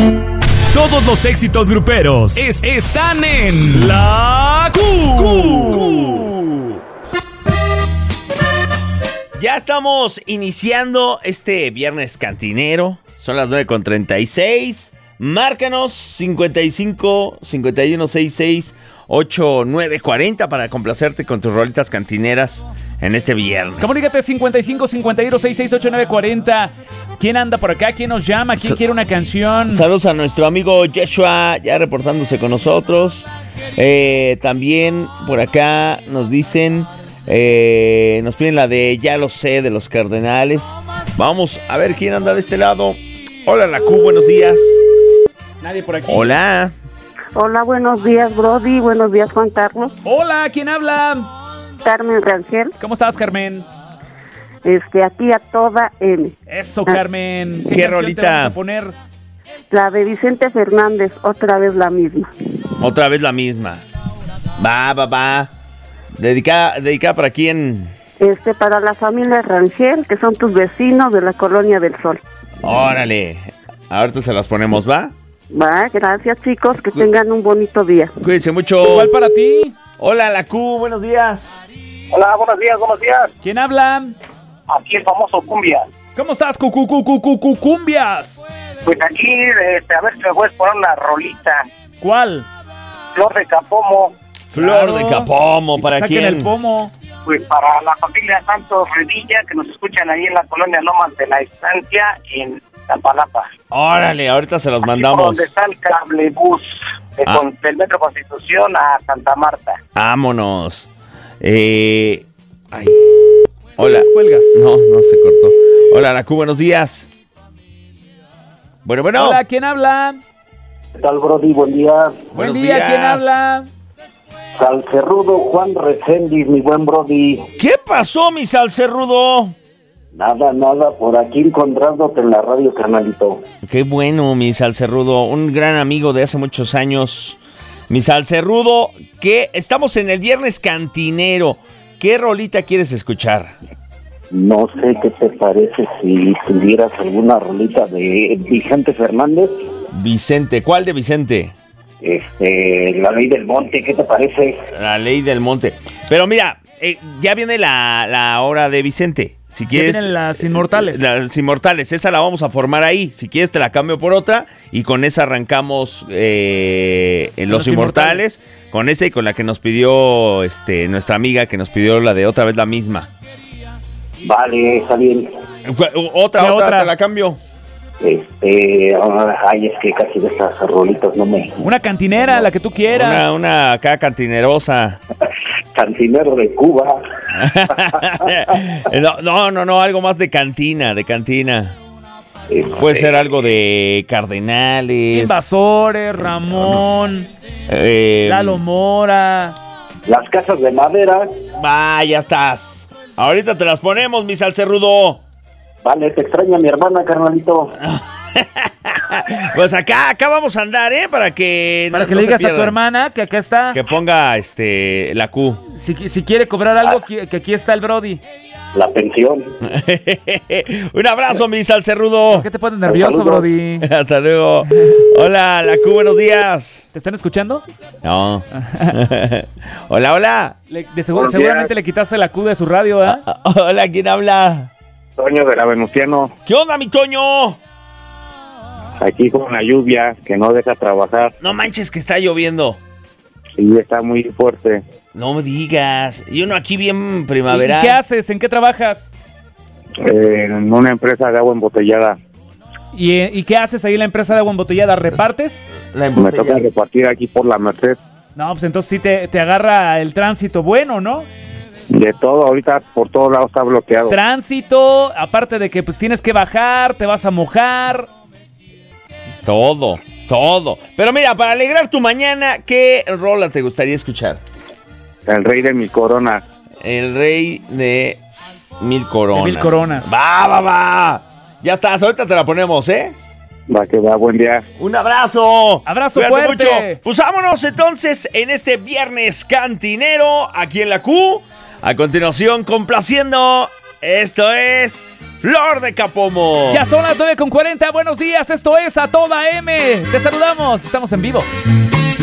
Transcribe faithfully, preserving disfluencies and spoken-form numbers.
Todos los éxitos gruperos es, están en La Q. Q. Ya estamos iniciando este viernes cantinero. Son las nueve con treinta y seis. Márcanos cincuenta y cinco, cincuenta y uno, sesenta y seis, ochenta y nueve cuarenta para complacerte con tus rolitas cantineras en este viernes. Comunícate cincuenta y cinco, cincuenta y uno, sesenta y seis, ochenta y nueve cuarenta. ¿Quién anda por acá? ¿Quién nos llama? ¿Quién Sa- quiere una canción? Saludos a nuestro amigo Joshua, ya reportándose con nosotros. Eh, también por acá nos dicen, eh, nos piden la de Ya lo sé, de los Cardenales. Vamos a ver quién anda de este lado. Hola, la Q, buenos días. Nadie por aquí. Hola. Hola, buenos días, Brody. Buenos días, Juan Carlos. Hola, ¿quién habla? Carmen Rangel. ¿Cómo estás, Carmen? Este, aquí a toda M. Eso, Carmen. ¿Qué, ¿Qué rolita? Te vamos a poner? La de Vicente Fernández, otra vez la misma. Otra vez la misma. Va, va, va. Dedicada, dedicada para quién. Este, para la familia Rangel, que son tus vecinos de la Colonia del Sol. Órale. Ahorita se las ponemos, ¿va? Va, gracias, chicos, que tengan un bonito día. Cuídense mucho. Igual para ti. Hola, la Q, buenos días. Hola, buenos días, buenos días. ¿Quién habla? Aquí el famoso Cumbia. ¿Cómo estás, cucu, cucu, cucu, cumbias? Pues aquí, este, a ver si me puedes poner una rolita. ¿Cuál? Flor de Capomo. Flor Claro. de Capomo, ¿para Saquen quién? el pomo. Pues para la familia Santos Redilla, que nos escuchan ahí en la colonia Lomas de la Estancia, en Tapalapa. Órale, ahorita se los Aquí por mandamos. donde está el cablebús de Ah. con- del Metro Constitución a Santa Marta. Vámonos. Eh... Ay. Hola. Las cuelgas. No, no se cortó. Hola, la Q, buenos días. Bueno, bueno. Hola, ¿quién habla? ¿Qué tal, Brody? Buen día. Buen Buenos día, días. ¿quién habla? Salcerrudo Juan Recendis, mi buen Brody. ¿Qué pasó, mi salcerrudo? Nada, nada, por aquí encontrándote en la radio, carnalito. Qué bueno, mi salcerrudo. Un gran amigo de hace muchos años. Mi salcerrudo, que estamos en el viernes cantinero. ¿Qué rolita quieres escuchar? No sé qué te parece si tuvieras alguna rolita de Vicente Fernández. Vicente, ¿cuál de Vicente? Este, La Ley del Monte, ¿qué te parece? La Ley del Monte. Pero mira, eh, ya viene la, la hora de Vicente. Si Ya quieres, vienen las Inmortales. Las Inmortales, esa la vamos a formar ahí. Si quieres te la cambio por otra y con esa arrancamos eh, en Los, Los Inmortales. Con esa y con la que nos pidió este nuestra amiga, que nos pidió la de otra vez la misma. Vale, está bien. Fue- Otra, ¿Qué otra, otra? te la cambio. Este, ah, ay, es que casi de estas rolitas no me... Una cantinera, la que tú quieras. Una, una acá cantinerosa. Cantinero de Cuba. no, no, no, no, algo más de cantina, de cantina. Este, Puede ser algo de Cardenales. Invasores, Ramón, Eh, Lalo Mora. Las Casas de Madera. Va, ya estás. Ahorita te las ponemos, mi salcerrudo. Vale, te extraña mi hermana, carnalito. Pues acá, acá vamos a andar, ¿eh? Para que Para no- que no le se digas a tu pierdan. hermana que acá está. Que ponga este la Q. Si, si quiere cobrar algo, que, que aquí está el Brody. La pensión. Un abrazo, mi salcerrudo. ¿Por qué te pones nervioso, saludo. Brody? Hasta luego. Hola, la Q, buenos días. ¿Te están escuchando? No. Hola, hola. Le- de seguro, Buenos seguramente días. le quitaste la Q de su radio, ¿eh? Hola, ¿quién habla? Toño de la Venustiano. ¿Qué onda, mi Toño? Aquí con la lluvia que no deja trabajar. No manches que está lloviendo. Y está muy fuerte. No me digas. Y uno aquí bien ¿Y primaveral. qué haces? ¿En qué trabajas? Eh, en una empresa de agua embotellada. ¿Y, eh, ¿Y qué haces ahí en la empresa de agua embotellada? ¿Repartes? La Me toca embotella. repartir aquí por la Merced. No, pues entonces sí te, te agarra el tránsito bueno, ¿no? De todo, ahorita por todos lados está bloqueado. Tránsito, aparte de que pues tienes que bajar, te vas a mojar. Todo, todo. Pero mira, para alegrar tu mañana, ¿qué rola te gustaría escuchar? El rey de mi corona. El rey de mil coronas. De mil coronas. Va, va, va. Ya estás, ahorita te la ponemos, ¿eh? Va que va, buen día. Un abrazo. Abrazo Cuídate fuerte. mucho. Pues vámonos entonces en este viernes cantinero aquí en la Q. A continuación, complaciendo. Esto es Flor de Capomo. Ya son las nueve con cuarenta. Buenos días, esto es A Toda M. Te saludamos, estamos en vivo.